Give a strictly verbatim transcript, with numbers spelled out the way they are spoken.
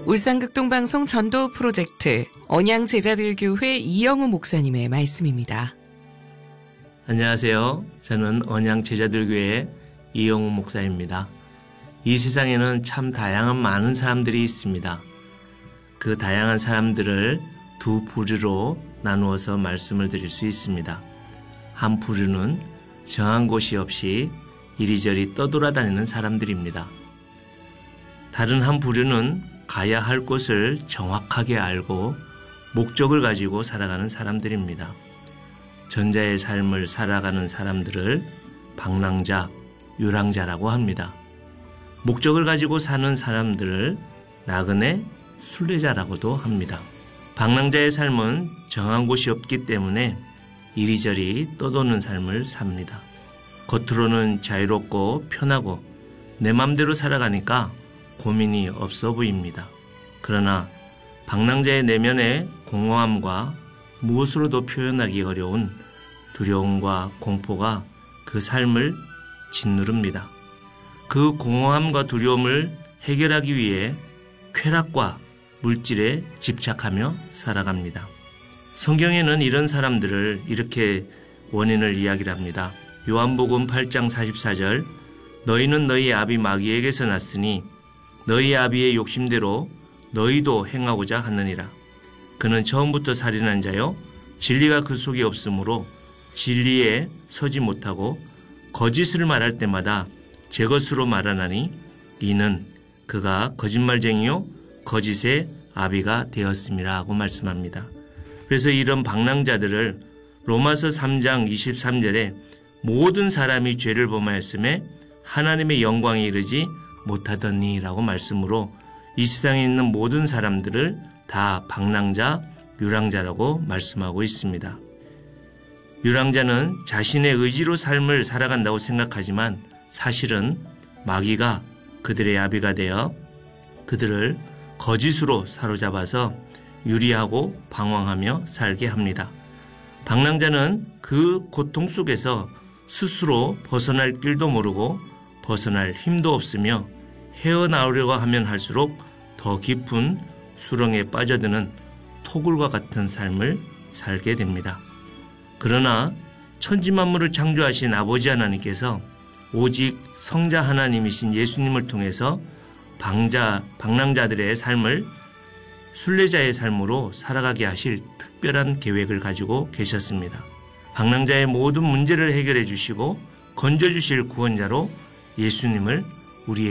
울산극동방송 전도 프로젝트 언양제자들교회 이영우 목사님의 말씀입니다. 안녕하세요. 저는 언양제자들교회 이영우 목사입니다. 이 세상에는 참 다양한 많은 사람들이 있습니다. 그 다양한 사람들을 두 부류로 나누어서 말씀을 드릴 수 있습니다. 한 부류는 정한 곳이 없이 이리저리 떠돌아다니는 사람들입니다. 다른 한 부류는 가야 할 곳을 정확하게 알고 목적을 가지고 살아가는 사람들입니다. 전자의 삶을 살아가는 사람들을 방랑자, 유랑자라고 합니다. 목적을 가지고 사는 사람들을 나그네, 순례자라고도 합니다. 방랑자의 삶은 정한 곳이 없기 때문에 이리저리 떠도는 삶을 삽니다. 겉으로는 자유롭고 편하고 내 맘대로 살아가니까 고민이 없어 보입니다. 그러나 방랑자의 내면의 공허함과 무엇으로도 표현하기 어려운 두려움과 공포가 그 삶을 짓누릅니다. 그 공허함과 두려움을 해결하기 위해 쾌락과 물질에 집착하며 살아갑니다. 성경에는 이런 사람들을 이렇게 원인을 이야기합니다. 요한복음 팔 장 사십사 절 너희는 너희 아비 마귀에게서 났으니 너희 아비의 욕심대로 너희도 행하고자 하느니라. 그는 처음부터 살인한 자요 진리가 그 속에 없으므로 진리에 서지 못하고 거짓을 말할 때마다 제 것으로 말하나니 이는 그가 거짓말쟁이요 거짓의 아비가 되었음이라 하고 말씀합니다. 그래서 이런 방랑자들을 로마서 삼 장 이십삼 절에 모든 사람이 죄를 범하였음에 하나님의 영광에 이르지 못하더니 라고 말씀으로 이 세상에 있는 모든 사람들을 다 방랑자, 유랑자라고 말씀하고 있습니다. 유랑자는 자신의 의지로 삶을 살아간다고 생각하지만 사실은 마귀가 그들의 아비가 되어 그들을 거짓으로 사로잡아서 유리하고 방황하며 살게 합니다. 방랑자는 그 고통 속에서 스스로 벗어날 길도 모르고 벗어날 힘도 없으며 헤어나오려고 하면 할수록 더 깊은 수렁에 빠져드는 토굴과 같은 삶을 살게 됩니다. 그러나 천지만물을 창조하신 아버지 하나님께서 오직 성자 하나님이신 예수님을 통해서 방자, 방랑자들의 삶을 순례자의 삶으로 살아가게 하실 특별한 계획을 가지고 계셨습니다. 방랑자의 모든 문제를 해결해 주시고 건져주실 구원자로 예수님을